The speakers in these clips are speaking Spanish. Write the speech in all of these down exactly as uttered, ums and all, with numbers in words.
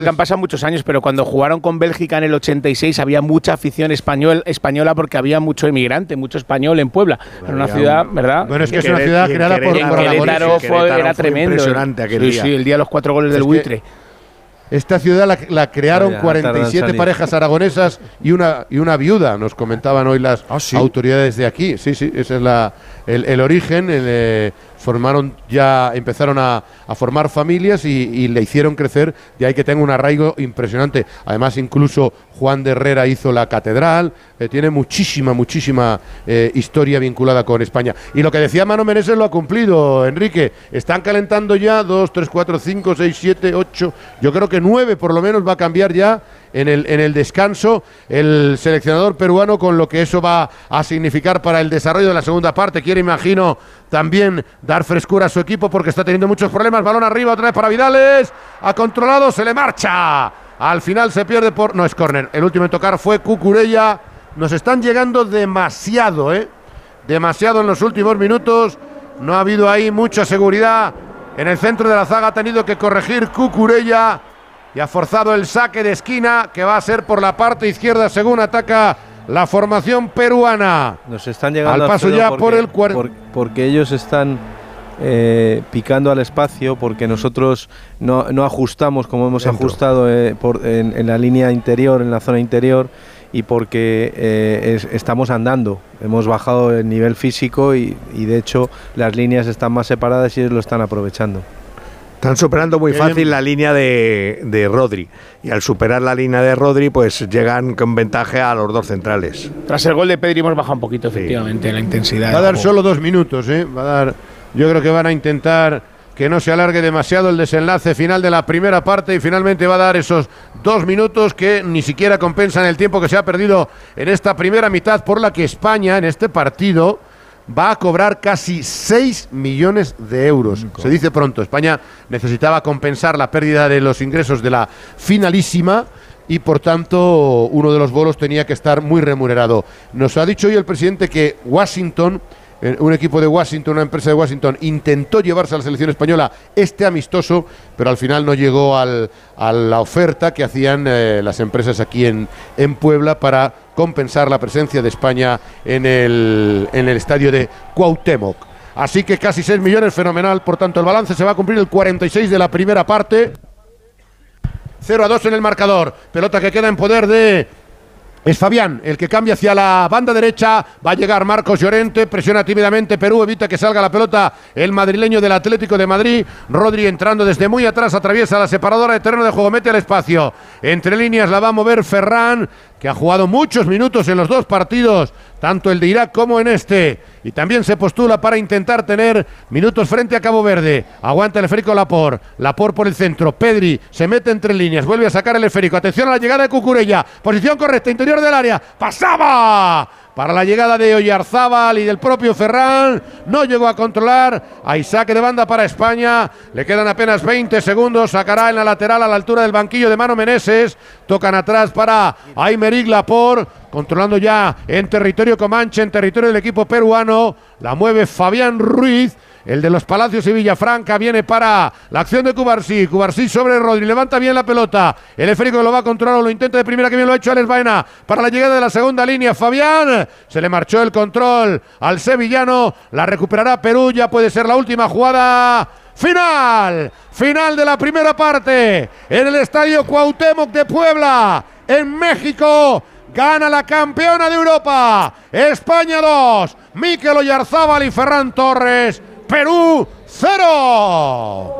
Han pasado muchos años, pero cuando jugaron con Bélgica en el ochenta y seis había mucha afición español, española porque había mucho emigrante, mucho español en Puebla. Era una ciudad, ¿verdad? Bueno, es que es una ciudad creada por, por aragoneses. Era tremendo. Impresionante aquel sí, día. Sí, el día de los cuatro goles del buitre. Esta ciudad la, la crearon Vaya, cuarenta y siete parejas aragonesas y una y una viuda, nos comentaban hoy las ¿Ah, sí? autoridades de aquí. Sí, sí, ese es la, el, el origen. El, eh, formaron ya, empezaron a, a formar familias y, y le hicieron crecer, de ahí que tenga un arraigo impresionante. Además, incluso Juan de Herrera hizo la catedral, eh, tiene muchísima, muchísima eh, historia vinculada con España. Y lo que decía Mano Meneses lo ha cumplido, Enrique. Están calentando ya dos, tres, cuatro, cinco, seis, siete, ocho, yo creo que nueve por lo menos va a cambiar ya en el, en el descanso el seleccionador peruano, con lo que eso va a significar para el desarrollo de la segunda parte. Quiere, imagino, también dar frescura a su equipo porque está teniendo muchos problemas. Balón arriba otra vez para Vidales, ha controlado, se le marcha, al final se pierde por... no, es córner, el último en tocar fue Cucurella. Nos están llegando demasiado, ¿eh? demasiado en los últimos minutos, no ha habido ahí mucha seguridad en el centro de la zaga, ha tenido que corregir Cucurella y ha forzado el saque de esquina que va a ser por la parte izquierda según ataca la formación peruana. Nos están llegando al paso ya porque, por el cuarenta. Por, porque ellos están eh, picando al espacio, porque nosotros no, no ajustamos como hemos Dentro. ajustado eh, por, en, en la línea interior, en la zona interior, y porque eh, es, estamos andando. Hemos bajado el nivel físico y, y de hecho las líneas están más separadas y ellos lo están aprovechando. Están superando muy fácil la línea de, de Rodri, y al superar la línea de Rodri pues llegan con ventaja a los dos centrales. Tras el gol de Pedri hemos bajado un poquito, efectivamente, sí. la intensidad. Va a dar solo dos minutos, ¿eh? Va a dar, yo creo que van a intentar que no se alargue demasiado el desenlace final de la primera parte y finalmente va a dar esos dos minutos que ni siquiera compensan el tiempo que se ha perdido en esta primera mitad, por la que España en este partido va a cobrar casi seis millones de euros. Se dice pronto. España necesitaba compensar la pérdida de los ingresos de la finalísima y por tanto uno de los bolos tenía que estar muy remunerado. Nos ha dicho hoy el presidente que Washington, un equipo de Washington, una empresa de Washington, intentó llevarse a la selección española este amistoso, pero al final no llegó al, a la oferta que hacían eh, las empresas aquí en, en Puebla para compensar la presencia de España en el, en el estadio de Cuauhtémoc. Así que casi seis millones, fenomenal. Por tanto, el balance se va a cumplir el cuarenta y seis de la primera parte. cero a dos en el marcador. Pelota que queda en poder de... es Fabián, el que cambia hacia la banda derecha. Va a llegar Marcos Llorente, presiona tímidamente Perú, evita que salga la pelota el madrileño del Atlético de Madrid. Rodri entrando desde muy atrás, atraviesa la separadora de terreno de juego, mete al espacio. Entre líneas la va a mover Ferran, que ha jugado muchos minutos en los dos partidos, tanto el de Irak como en este, y también se postula para intentar tener minutos frente a Cabo Verde. Aguanta el esférico Laporte, Laporte por el centro, Pedri se mete entre líneas, vuelve a sacar el esférico, atención a la llegada de Cucurella, posición correcta, interior del área, pasaba para la llegada de Oyarzábal y del propio Ferran, no llegó a controlar. Hay saque de banda para España, le quedan apenas veinte segundos, sacará en la lateral a la altura del banquillo de Mano Meneses, tocan atrás para Aymeric Laporte, controlando ya en territorio comanche, en territorio del equipo peruano, la mueve Fabián Ruiz, el de los Palacios y Villafranca, viene para la acción de Cubarsí, Cubarsí sobre Rodri, levanta bien la pelota, el esférico lo va a controlar, lo intenta de primera, que bien lo ha hecho Alex Baena, para la llegada de la segunda línea, Fabián, se le marchó el control al sevillano, la recuperará Perú, ya puede ser la última jugada. Final, final de la primera parte, en el estadio Cuauhtémoc de Puebla, en México. Gana la campeona de Europa, España dos, Mikel Oyarzábal y Ferran Torres. Perú cero.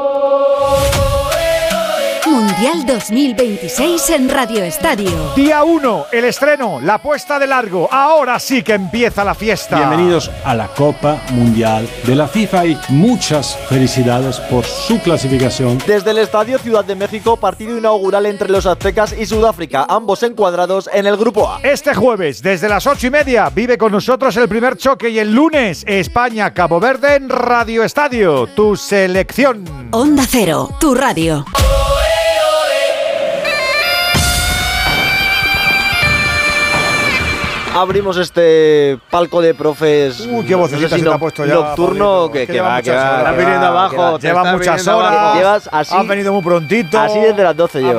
Mundial dos mil veintiséis en Radio Estadio. Día uno, el estreno, la puesta de largo. Ahora sí que empieza la fiesta. Bienvenidos a la Copa Mundial de la FIFA y muchas felicidades por su clasificación. Desde el Estadio Ciudad de México, partido inaugural entre los aztecas y Sudáfrica, ambos encuadrados en el Grupo A. Este jueves, desde las ocho y media, vive con nosotros el primer choque y el lunes, España-Cabo Verde en Radio Estadio, tu selección. Onda Cero, tu radio. abrimos este palco de profes. Uy, qué vocecita no sé si se te no- ha puesto ya, nocturno, Pablito, que, es que que lleva va, que muchas va. horas. que Estás viniendo va, abajo, que va. te Lleva estás muchas viniendo horas. abajo. Llevas así- Has venido muy prontito. Así desde las doce lleva.